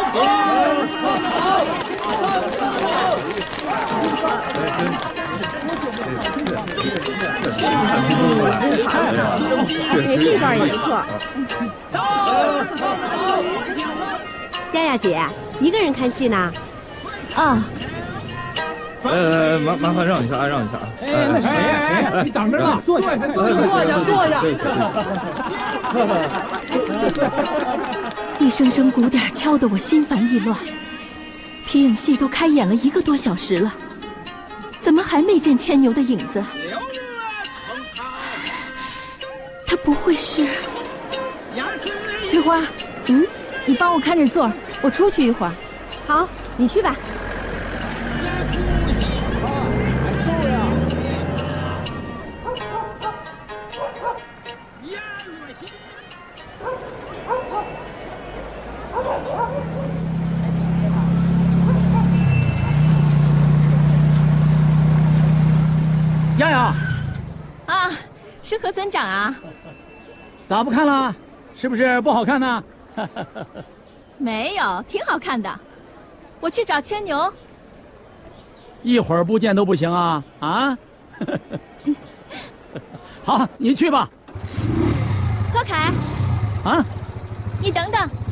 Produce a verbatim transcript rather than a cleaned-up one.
哎，这段也不错。丫丫姐，一个人看戏呢？ 啊。 呃，麻麻烦让一下啊，让一下啊！ 哎，谁呀谁呀？你等着呢，坐下，坐下，坐下，坐下。 一声声鼓点敲得我心烦意乱。皮影戏都开演了一个多小时了，怎么还没见牵牛的影子？他不会是……翠花，嗯，你帮我看着座儿，我出去一会儿。 好，你去吧。 丫丫， 啊，是何村长啊？ 咋不看了？是不是不好看呢？ 没有，挺好看的。我去找牵牛。 一会儿不见都不行啊！啊？好，你去吧。 高凯， 啊？ 你等等。